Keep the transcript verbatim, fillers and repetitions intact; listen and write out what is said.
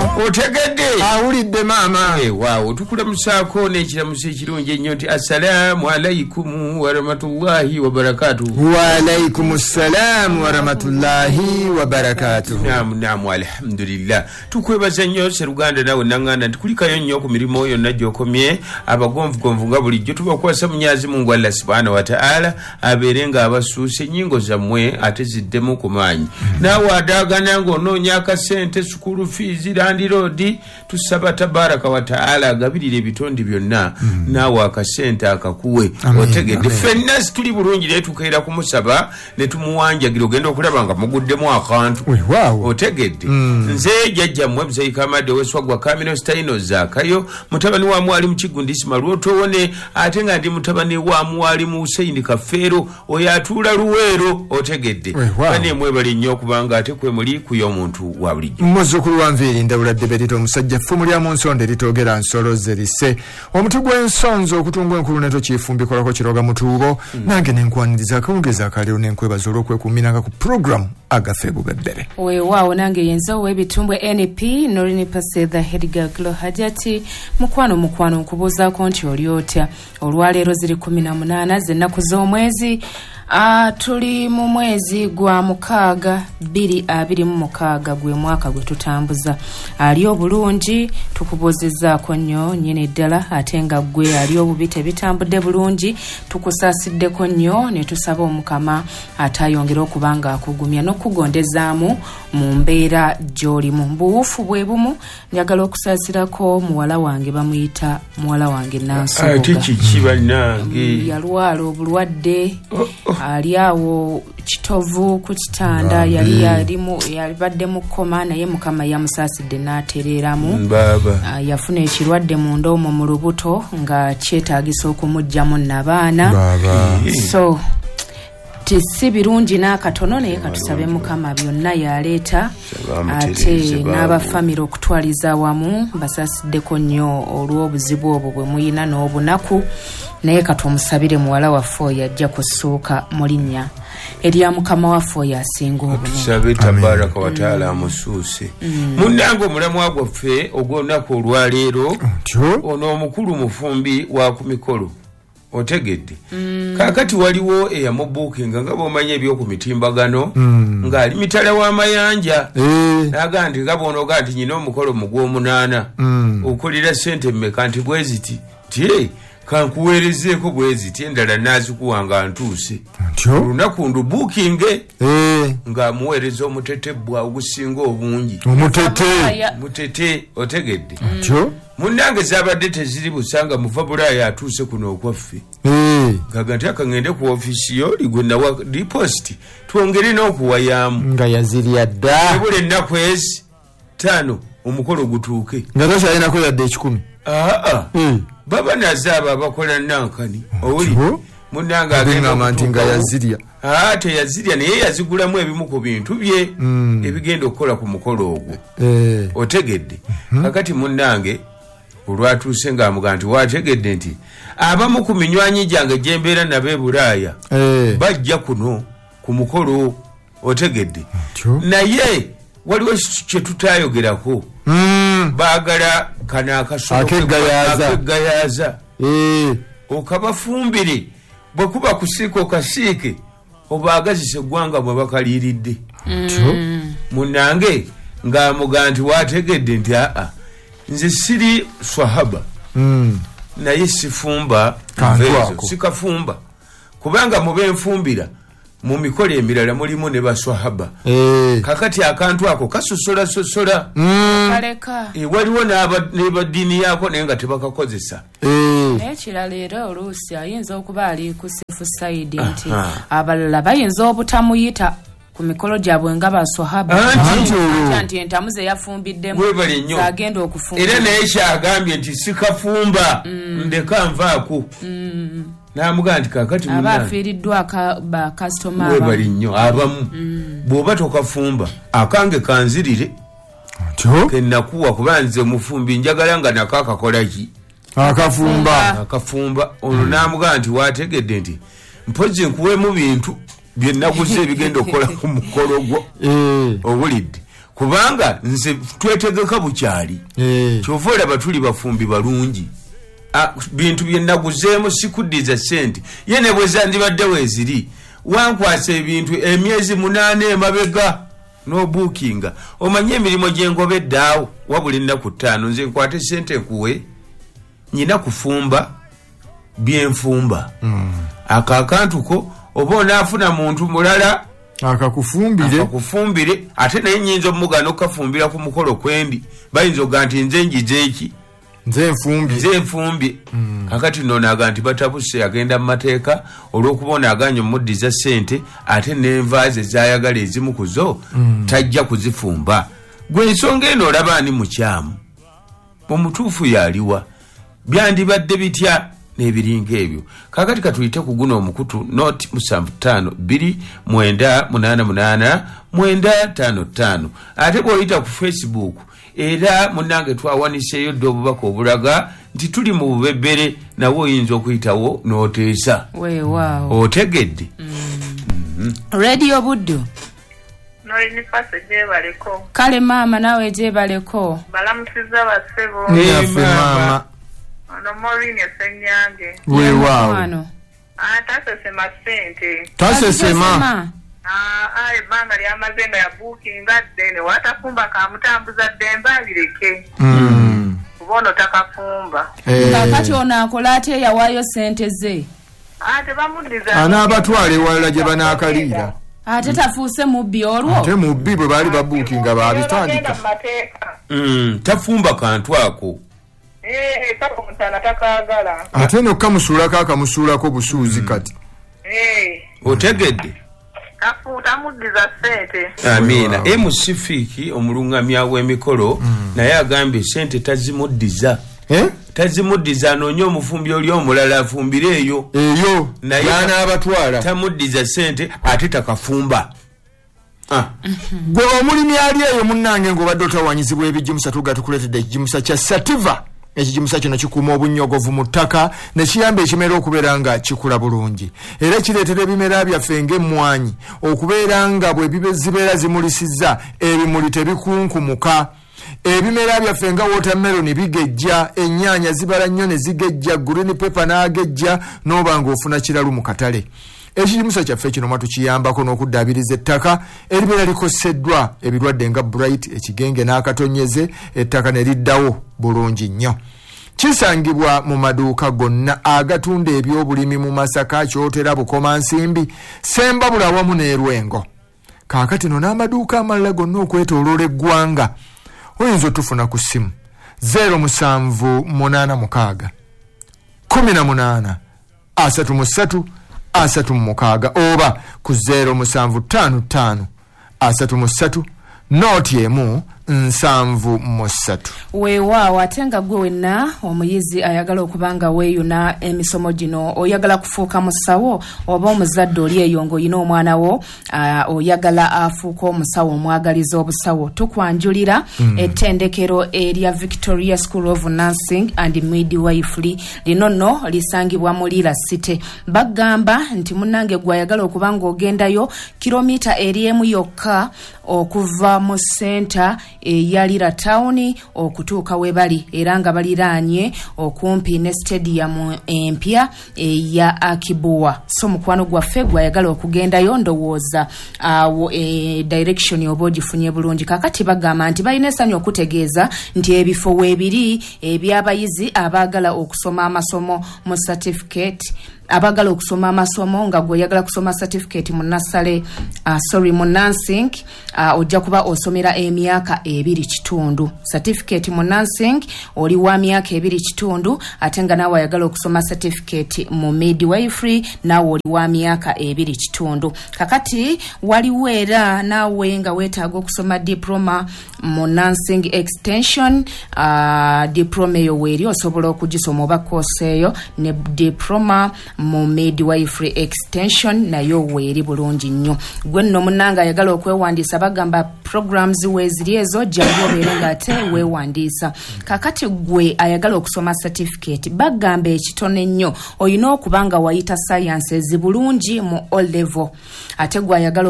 otegedde awulidde maama waawo tukulamusaako n'ekiramuso ekirungi ennyo nti assalaamu alaikum warahmatullahi wabarakatuh. wa alaikum assalaamu warahmatullahi wabarakatuh. Naam naam alhamdulillah. Tukwebaza nnyo Sseruganda nawe nanganda nti kulikayo nnyo ku mirimu yonna gy'okomye abagonvugonvu nga bulijjo tubakwasa Munyazi Mungu Allah subhanahu wa ta'ala abeere nga abasuuse ennyingo zammwe ate ziddemu ku maanyi. Naawe adaagana ng'onoonya akasente sukulu fees Land Road tusaba tabaraka wa ta'ala agabirire ebitonde byonna naawe akasente akakuwe otegedde ffenna tuli bulungi naye tukeera kumusaba ne tumuwanjagira ogenda okulaba nga muguddemu akantu otegedde. Nze jjajja mmwe Mzeikamade weswagwa Kamino Staino Zakayo mutabani wa mwali mu Kigundi Simalwoto wone ate nga ndi mutabani wa mwali mu Hussein Kafero oyo atuula Luweero otegedde. Kane mwebali nnyo kubanga ate kwe muli ku y'omuntu wa bulijjo. Muzzukulu wa Nviiri Ndawula Debedito omusajja ffumu lya mu nsonda eritogera nsolo zerise omuti gw'ensonzo okutungwa enkulu neto kifumbikolako kiroga mutuubo nange nenkwaniriza akawungeza akaliro nenkwebaza olw'okwekuumiranga ku program agafe bubebbere weewaawo nange yenza ow'ebitumbwe N P Norini Paseda Hediga Glo Hajati mukwano mukwano nkubuuzaako nti oli otya olwaleero ziri kumi na munaana z'ennaku z'omwezi Ah, tuli mu mwezi gwa mukaaga bbiri abiri mu mukaaga gwe mwaka gwe tutambuza. Ali obulungi tukubozezzaako nnyo nyine ddala ate nga gwe ali obubi tebitambudde bulungi tukusaasiddeko nnyo ne tusaba Omukama atayongera okuba nga akugumya n'okugondezaamu mu mbeera gy'olimu. Buwufu bwe bumu njagala okusaasirako muwala wange bamuyita muwala wange Nansubuga. Ate kiki bannange? Yalwala obulwadde ali awo kitovu ku kitanda yali yalimu yalibadde mu koma naye Mukama yamusaasidde n'atereeramu baba yafuna ekirwadde mu ndoomo mu lubuto nga kyetaagisa okumugyamu n'abaana so si birungi n'akatono naye katusabe Mukama byonna yaleeta ate n'abafamire okutwaliza wamu basaasiddeko nnyo olw'obuzibu obwo bwe muyina n'obunaku naye katumusabire muwala waffe oyo ajja kussuuka mu linnya erya Mukama waffe oyo asinga obunene. Tusabe tabaraka wa ta'ala amusuuse. Munnange omulamu gwaffe ogw'olunaku olwaleero ono omukulu mufumbi wa ku mikolo otegedde kakati waliwo eyamubuukinga nga bw'omanya eby'oku mitimbagano ng'ali mitala w'amayanja naga nti nga bw'onoga nti nyina omukolo mu gw'omunaana okolera ssente mmeka nti bwe ziti ti kankuweerezeeko bwe ziti endala naazikuwanga ntuuse olunaku ndubuukinge ng'amuweereza omutetebbwa ogusinga obungi mutete otegedde munnange zabadde teziri busanga muva Bulaaya atuuse kuno okwaffe gaga nti akangende ku ofiisi yo ligwe nawa deposit twongere n'okuwayaamu nga yazirya dda ebula ennaku ezi ttaano omukolo gutuuke nga tokyayinako yadde ekikumi aa baba nazaaba abakola nankani owuli munnange agenda nti nga yazirya aa teyazirya naye yazigulamu ebimu ku bintu bye ebigenda okukola ku mukolo ogwo otegedde kakati munnange olwatuuse ng'amugaa nti wategedde nti abamu ku minywanyi gyange gye mbeera nabo e Bulaaya bajja kuno ku mukolo otegedde naye waliwo kye tutayogerako baagala kana akasookeggayaaza okabafumbire bwe kuba kusiika okasiike obaagazisa eggwanga bwe bakaliiridde munnange ng'amugaa nti wategedde nti aa nze siri swahaba naye sifumba sikafumba kubanga mube nfumbira mu mikolo emirala mulimu ne baswahaba kakati akantu ako kasosola sosola waliwo n'abaddiini yaako naye nga tebakakozesa ekirala era oluusi ayinza okuba ali ku sefu sayidi nti abalala bayinza obutamuyita ku mikolo gyabwe nga baswahaba nti entamu ze yafumbiddemu agenda okufumba era naye kyagambye nti sikafumba ndeka nvaako namugaa nti kakati abafiiriddwa bakasitoma webali nnyo abamu bw'oba tokafumba akange kanzirire kenakuwa kuba nze mufumbi njagala nga nako akakolaki akafumba akafumba ono namugaa nti wategedde nti mpozi nkuweemu bintu bye naguze ebigenda okukola ku mukolo gwo owulidde kubanga nze twetegeka bukyali Eh. kyova olaba tuli bafumbi balungi. Ah, bintu byenaguzeemu sikuddiza sente ye ne bwe zandibadde weeziri wankwasa ebintu emyezi munaana emabega n'obuukinga omanye emirimu gyengobeddeawo wabula ennaku ttaano nze nkwate sente nkuwe nyina kufumba byenfumba. Mm. ako akantuko oba onaafuna muntu mulala akakufumbire akakufumbire ate naye nyinza omugana okukafumbira ku mukolo kwendi bayinza oga nti nze njizeeki nze nfumbi nze nfumbye. Mm. kakati noonaga nti batabuse agenda mu mateeka olw'okuba onaaganya omuddiza sente ate n'enva ze zayagala ezimu ku zo mm. tajja kuzifumba. gwe ensonga eno olaba ani mukyamu omutuufu yaliwa byandibadde bitya n'ebiringa ebyo. kakati katuyite ku guno omukutu noti musanvu ttaano bbiri mwenda munaana munaana mwenda ttaano ttaano. ate bw'oyita ku Facebook era munnange twawaniseeyo dde obubaka obulaga nti tuli mu bubebbere nawe oyinza okuyitawo n'oteesa. weewaawo otegedde. mm. mm-hmm. Radio Buddu Nolini pase jebaleko. Kale maama nawe jebaleko. Balamusiza basebo. Naffe maama. Ono Maureen Senyange. Weewaawo. Ah, tasesema sente. Tasesema. Ah, ai banga lya mazenda ya booking adene watafumba kamutambuza demba bireke. Mm. Kubono takafumba. Eh. Kakati ona akola ate yawayo sente ze. Ah, tebamudiza. Ana abatwale wala gye banaakalira. ate tafuuse mubbi olwo ate mubbi bwe baali babuukinga baabitandika. Mm, tafumba kantu ako. Eh, kako mutana takagala. Ate no kamusuulako akamusuulako busuuzi kati. Eh. Otegedde? Kafuta mudiza sente. Amina. E musifiki omulungamya w'emikolo mm. naye agambye sente tazimuddiza. Eh? Tazimuddiza anonye omufumbi oli omulala afumbire eyo. Eyo. Naye yana abatwala. Tamuddiza sente ate takafumba. Ah. Gwe omulimi ali eyo munnange ng'obadde otawanyizibwa ebijimusa tugatukuleetedde ekijimusa kya Sativa. Ekijimusa kino kikuuma obunnyogovu mu ttaka ne kiyamba ekimera okubeera nga kikula bulungi. Era kireetera ebimera byaffe ng'emmwanyi okubeera nga bwe bibe zibeera zimulisizza ebimuli tebikunkumuka. Ebimera byaffe nga watermelon bigejja, ennyaanya zibala nnyo ne zigejja, green pepper n'agejja n'oba ng'ofuna kiralu mu katale. Ekijimusa kyaffe kino matukiyambako n'okuddaabiriza ettaka eribeera likoseddwa ebirwadde nga bright, ekigenge n'akatonyeze, ettaka ne liddawo bulungi nnyo. Kisangibwa mu maduuka gonna agatunda ebyobulimi mu Masaka, Kyotera, Bukomansimbi, Sembabula awamu n'Erwengo. Kaakati no n'amaduuka amalala gonna okwetooloola eggwanga oyinza otufuna ku ssimu zero musanvu munaana mukaaga kumi na munaana asatu mu ssatu asatu mu mukaaga oba ku zero musanvu ttaano ttaano asatu mu ssatu nooti emu nsanvu mu ssatu. Weewaawo ate nga gwe wenna omuyizi ayagala okubanga weeyuna emisomo gino, oyagala kufuuka musawo oba omuzadde oli eyo ng'olina omwana wo uh, oyagala afuuka omusawo omwagaliza obusawo, tukwanjulira mm. ettendekero erya Victoria School of Nursing and Midwifery lino nno lisangibwa mu Lira City. Bagamba nti munnange gwe ayagala okubanga ogendayo kilomita eri emu yokka okuva mu center eya Lira Town okutuuka we bali, era nga baliraanye okumpi ne stadium empya eya Akibuwa. So mukwano gwaffe gwayagala okugendayo ndowooza awo e, direction oba ogifunye bulungi. Kakati bagamba nti balina essanyu okutegeeza nti ebifo weebiri eby'abayizi abaagala okusoma amasomo mu certificate abagala okusoma amasomo nga gwe yagala kusoma certificate mu nasale uh, sorry mu nursing uh, ojja kuba osomera emyaka ebiri kitundu. Certificate mu nursing oli wa myaka ebiri kitundu, ate nga nawe yagala okusoma certificate mu midwifery nawe oli wa myaka ebiri kitundu. Kakati waliwo era nawe nga weetaaga okusoma diploma mu nursing extension, uh, diploma eyo weeri osobola okugisoma oba course eyo, ne diploma mu midwifery extension nayo weeri bulungi nnyo. Gwe nno munnanga ayagala okwewandiisa bagamba programs weeziri ezo jangu obeere nga ate weewandiisa. Kakati gwe ayagala okusoma certificate bagamba ekitone nnyo olina okuba nga wayita sciences bulungi mu O level, ate gwe ayagala